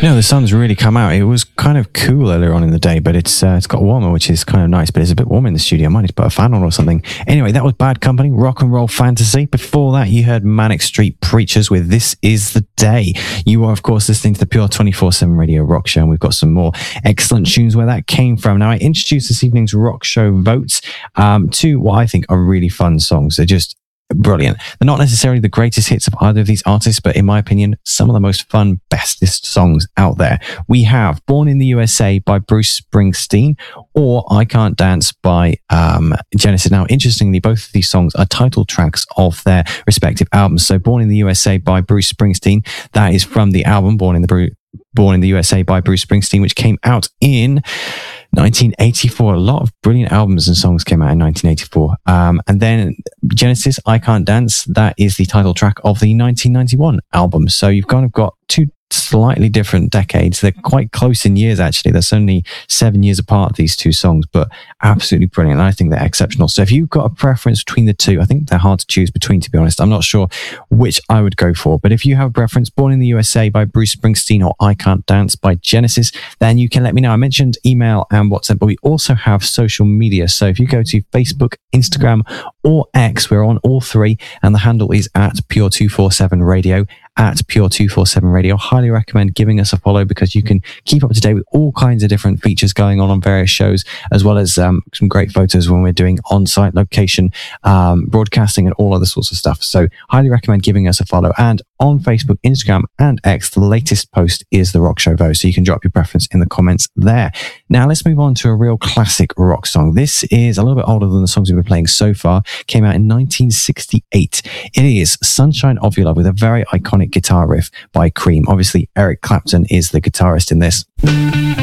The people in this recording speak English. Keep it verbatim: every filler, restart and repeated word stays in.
No, the sun's really come out. It was kind of cool earlier on in the day, but it's uh, it's got warmer, which is kind of nice. But it's a bit warm in the studio. I might need to put a fan on or something. Anyway, that was Bad Company, Rock and Roll Fantasy. Before that, you heard Manic Street Preachers with This Is the Day. You are, of course, listening to the Pure twenty-four seven Radio Rock Show, and we've got some more excellent tunes where that came from. Now, I introduced this evening's Rock Show votes um, to what I think are really fun songs. They're just brilliant. They're not necessarily the greatest hits of either of these artists, but in my opinion, some of the most fun, bestest songs out there. We have Born in the U S A by Bruce Springsteen or I Can't Dance by um, Genesis. Now, interestingly, both of these songs are title tracks of their respective albums. So Born in the U S A by Bruce Springsteen, that is from the album Born in the Bru- Born in the U S A by Bruce Springsteen, which came out in nineteen eighty-four. A lot of brilliant albums and songs came out in nineteen eighty-four. Um, and then Genesis, I Can't Dance, that is the title track of the nineteen ninety-one album. So you've kind of got two slightly different decades. They're quite close in years, actually. There's only seven years apart, these two songs, but absolutely brilliant. And I think they're exceptional. So if you've got a preference between the two, I think they're hard to choose between, to be honest. I'm not sure which I would go for. But if you have a preference, Born in the U S A by Bruce Springsteen or I Can't Dance by Genesis, then you can let me know. I mentioned email and WhatsApp, but we also have social media. So if you go to Facebook, Instagram, or X, we're on all three, and the handle is at Pure two forty-seven Radio, at Pure two forty-seven Radio. Highly recommend giving us a follow because you can keep up to date with all kinds of different features going on on various shows, as well as um, some great photos when we're doing on-site location um, broadcasting and all other sorts of stuff. So highly recommend giving us a follow. And on Facebook, Instagram, and X, the latest post is the Rock Show vote, so you can drop your preference in the comments there. Now let's move on to a real classic rock song. This is a little bit older than the songs we've been playing so far. Came out in nineteen sixty-eight. It is Sunshine of Your Love with a very iconic guitar riff by Cream. Obviously, Eric Clapton is the guitarist in this.